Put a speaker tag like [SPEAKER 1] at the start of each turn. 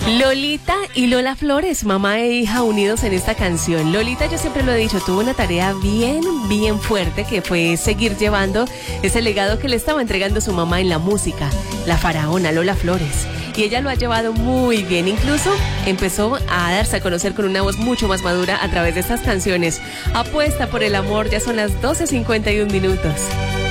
[SPEAKER 1] Lolita y Lola Flores, mamá e hija unidos en esta canción. Lolita, yo siempre lo he dicho, tuvo una tarea bien fuerte, que fue seguir llevando ese legado que le estaba entregando su mamá en la música, la faraona Lola Flores. Y ella lo ha llevado muy bien, incluso empezó a darse a conocer con una voz mucho más madura a través de estas canciones. Apuesta por el amor, ya son las 12:51 minutos.